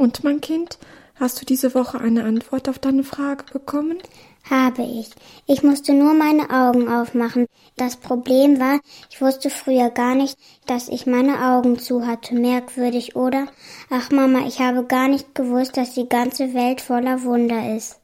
Und mein Kind, hast du diese Woche eine Antwort auf deine Frage bekommen? Habe ich. Ich musste nur meine Augen aufmachen. Das Problem war, ich wusste früher gar nicht, dass ich meine Augen zu hatte. Merkwürdig, oder? Ach Mama, ich habe gar nicht gewusst, dass die ganze Welt voller Wunder ist.